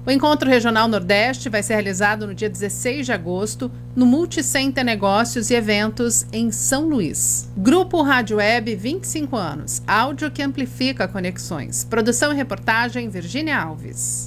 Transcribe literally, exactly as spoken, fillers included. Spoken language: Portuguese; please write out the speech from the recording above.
O Encontro Regional Nordeste vai ser realizado no dia dezesseis de agosto, no Multicenter Negócios e Eventos, em São Luís. Grupo Rádio Web, vinte e cinco anos. Áudio que amplifica conexões. Produção e reportagem, Virgínia Alves.